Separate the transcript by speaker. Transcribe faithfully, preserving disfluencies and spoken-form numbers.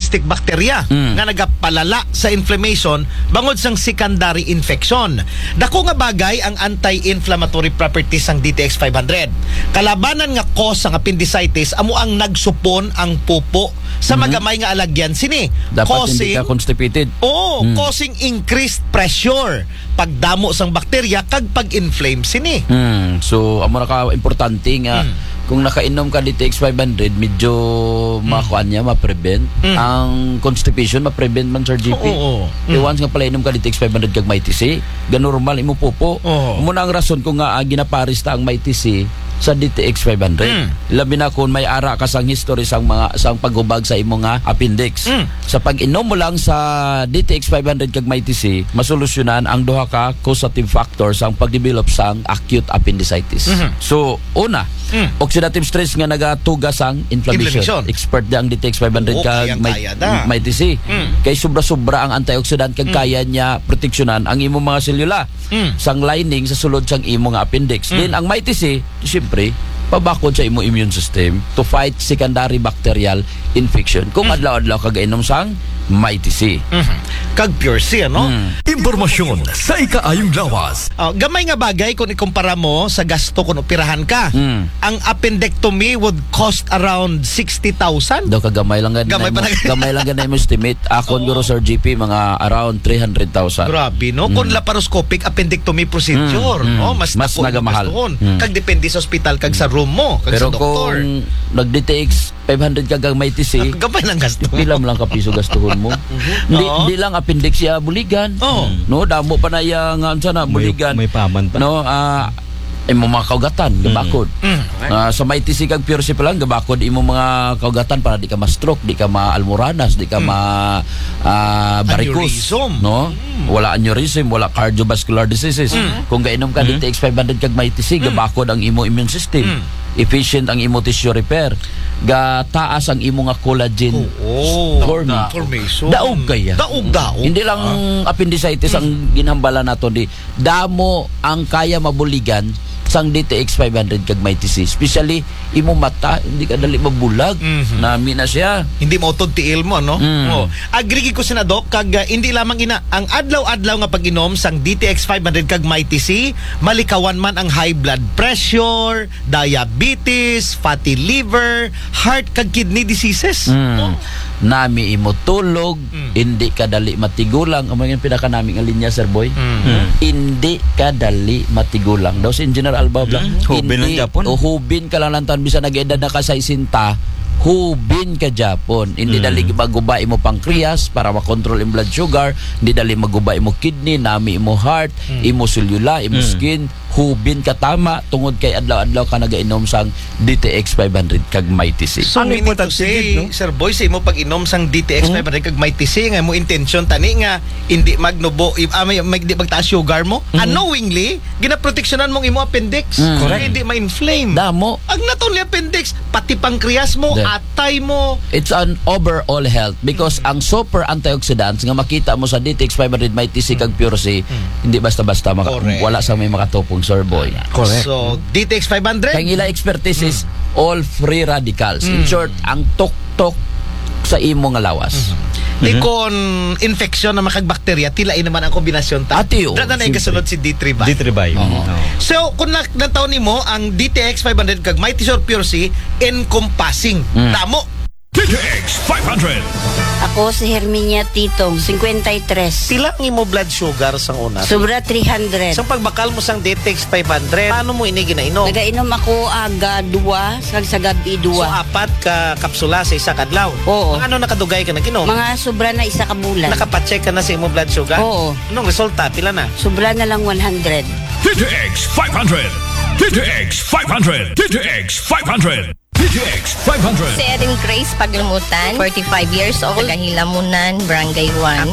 Speaker 1: cystic bacteria
Speaker 2: Mm.
Speaker 1: nga nagapalala sa inflammation bangod sang secondary infection. Dako nga bagay ang anti-inflammatory properties sang D T X five hundred. Kalabanan nga cause sang appendicitis amo ang nagsupon ang pupo sa
Speaker 2: Mhm.
Speaker 1: magamay nga alagyan sini.
Speaker 2: Dapat
Speaker 1: causing,
Speaker 2: hindi ka constipated.
Speaker 1: Oo,
Speaker 2: Mm.
Speaker 1: causing increased pressure pagdamo sang bakterya kag pag-inflame sini.
Speaker 2: Hmm. So, amo na ka importante nga
Speaker 1: Mm.
Speaker 2: kung nakainom ka D T X five hundred, medyo makuan niya, ma-prevent.
Speaker 1: Mm.
Speaker 2: Ang constipation, ma-prevent man, Sir G P.
Speaker 1: Oo.
Speaker 2: Mm. Once nga pala inom ka D T X five hundred kag may T C, ganormal imo pupo.
Speaker 1: Oo.
Speaker 2: Muna ang rason kung nga ah, ginaparis ta ang may T C sa D T X five hundred.
Speaker 1: Mm.
Speaker 2: Labi na kung may ara ka sang history sang mga sang paghubag sa imo nga appendix.
Speaker 1: Mm.
Speaker 2: Sa pag-inom mo lang sa D T X five hundred kag may T C, masolusyonan ang duha ka causative factors ang pagdevelop sang acute appendicitis.
Speaker 1: Mhm.
Speaker 2: So, una,
Speaker 1: Mm.
Speaker 2: oxidative stress nga nagatugas ang inflammation.
Speaker 1: Inflammation.
Speaker 2: Expert da ang D T X five hundred
Speaker 1: Oo,
Speaker 2: kag
Speaker 1: kayang
Speaker 2: may,
Speaker 1: kaya da.
Speaker 2: may T C.
Speaker 1: Mm.
Speaker 2: Kay sobra-sobra ang antioxidant kag kaya niya proteksyonan ang imo mga selula
Speaker 1: Mm.
Speaker 2: sang lining sa sulod sang imo nga appendix.
Speaker 1: Mm.
Speaker 2: Then ang may T C, siyempre, pabakod sa imo immune system to fight secondary bacterial infection. Kung adlaw-adlaw kagainom sang may T C.
Speaker 1: Mhm. Kag Pure C, ano?
Speaker 2: Mm.
Speaker 3: Impormasyon sa ikaayong lawas.
Speaker 1: Oh, gamay nga bagay kung ikumpara mo sa gasto kung operahan ka.
Speaker 2: Mm.
Speaker 1: Ang appendectomy would cost around sixty thousand.
Speaker 2: Daw kagamay lang ganay
Speaker 1: Gamay
Speaker 2: mo.
Speaker 1: pa na-
Speaker 2: Gamay lang ganay mo estimate. Akon guro Sir G P mga around three hundred thousand.
Speaker 1: Grabe, no? Kung laparoscopic appendectomy procedure,
Speaker 2: Mm, mm.
Speaker 1: no? Mas,
Speaker 2: Mas
Speaker 1: dako,
Speaker 2: nagamahal.
Speaker 1: gastuhon.
Speaker 2: Mm.
Speaker 1: Kag depende sa ospital, kag sa room mo, kag
Speaker 2: Pero
Speaker 1: sa doktor.
Speaker 2: kung nag-D T X five hundred kag ang may T C,
Speaker 1: Gamay lang gasto.
Speaker 2: pila mo lang kapiso gastuhon mo. Hindi
Speaker 1: Oo.
Speaker 2: hindi lang appendix ya buligan.
Speaker 1: Oo.
Speaker 2: No, damo pa na yang nga unsa na buligan.
Speaker 4: May, may paman pa.
Speaker 2: No, ah imo mga kaugatan gabakod.
Speaker 1: Mm.
Speaker 2: Ah, sa may T C kag Pure C pa lang gabakod imo mga kaugatan para di ka ma-stroke, di ka ma-almoranas, di ka ma ah, varicose,
Speaker 1: Aneurysm.
Speaker 2: no? Wala aneurysm, wala cardiovascular diseases. Kung gainom ka D T X five hundred kag may T C, gabakod ang imo immune system.
Speaker 1: Mm.
Speaker 2: Efficient ang imo tissue repair. Gataas ang imo nga collagen.
Speaker 1: Oo.
Speaker 2: Forming.
Speaker 1: Formation.
Speaker 2: Daog kaya.
Speaker 1: Daog, daog.
Speaker 2: Hindi lang appendicitis ang ginhambala nato di. Damo ang kaya mabuligan sang D T X five hundred kag may T C. Especially imo mata hindi ka dali mabulag.
Speaker 1: Mhm.
Speaker 2: Nami na siya.
Speaker 1: Hindi mo utod tiil mo, no?
Speaker 2: Mm.
Speaker 1: Oh. Agree ko sina Doc, kag uh, hindi lamang ina ang adlaw-adlaw nga pag-inom sang D T X five hundred kag may T C, malikawan man ang high blood pressure, diabetes, fatty liver, heart kag kidney diseases.
Speaker 2: Mm.
Speaker 1: Oh.
Speaker 2: Nami imo tulog,
Speaker 1: Mm.
Speaker 2: hindi ka dali matigulang. Amo yung pinaka naming nga linya, Sir Boy.
Speaker 1: Mhm.
Speaker 2: Hindi ka dali matigulang. Daw si Engineer Alba Blanc.
Speaker 4: Mm. Hubin lang Japon.
Speaker 2: O hubin ka lang lantan bisa nag-edad na ka sa isinta. Hubin ka Japon. Hindi
Speaker 4: Mm.
Speaker 2: dali magubay mo pancreas para makontrol yung blood sugar. Hindi dali magubay mo kidney, nami imo heart, imo selula, imo
Speaker 4: Mm.
Speaker 2: skin. Hubin ka tama tungod kay adlaw-adlaw ka nagainom sang D T X five hundred kag may T C.
Speaker 1: So,
Speaker 4: Ang
Speaker 1: meaning to
Speaker 4: importante
Speaker 1: say,
Speaker 4: gid, no?
Speaker 1: Sir Boy, sa imo pag-inom sang D T X five hundred kag may T C, nga mo intention tani nga hindi magnubo, i- ah, may, may, di magtaas sugar mo. Unknowingly, ginaproteksyonan mong imo appendix.
Speaker 2: Mm.
Speaker 1: Correct. Hindi ma-inflame.
Speaker 2: Damo.
Speaker 1: Ang natong appendix, pati pancreas mo,
Speaker 2: De.
Speaker 1: atay mo.
Speaker 2: It's an overall health because ang super antioxidants nga makita mo sa D T X five hundred may T C kag Pure C, hindi basta-basta maka-
Speaker 1: Correct.
Speaker 2: wala sa may makatupong, Sir Boy.
Speaker 4: Correct.
Speaker 1: So, D T X five hundred,
Speaker 2: Kaya ila expertise is all free radicals. In
Speaker 1: Mm.
Speaker 2: short, ang tok-tok sa imo nga lawas.
Speaker 1: di kon infection na makagbakterya, tilain naman ang kombinasyon ta.
Speaker 2: Ati, oh,
Speaker 1: Dada na yung kasunod si D three ba?
Speaker 4: D three Bio.
Speaker 2: Oo.
Speaker 1: So, kung na, nataon nimo ang D T X five hundred kag Mighty Shore Pure C, encompassing.
Speaker 2: Mm.
Speaker 1: Tamo.
Speaker 3: D T X five hundred.
Speaker 5: Ako si Herminia Titong, fifty-three.
Speaker 1: Tila ang imo blood sugar sang una.
Speaker 5: Sobra three hundred.
Speaker 1: Sa pagbakal mo sang D T X five hundred, paano mo ini ginainom?
Speaker 5: Nagainom ako aga dua, sag sa gabi
Speaker 1: So,
Speaker 5: dua.
Speaker 1: apat ka kapsula sa isa kadlaw.
Speaker 5: Oo.
Speaker 1: Ang ano nakadugay ka naginom?
Speaker 5: Mga sobra na isa ka bulan.
Speaker 1: Nakapacheck ka na sa imo blood sugar?
Speaker 5: Oo.
Speaker 1: Anong resulta? Pila na?
Speaker 5: Sobra na lang one hundred.
Speaker 3: D T X five hundred. D T X five hundred. D T X five hundred. D T X five hundred.
Speaker 6: Si Erin Grace Paglumutan, forty-five years old, taga Hilamunan, Barangay one.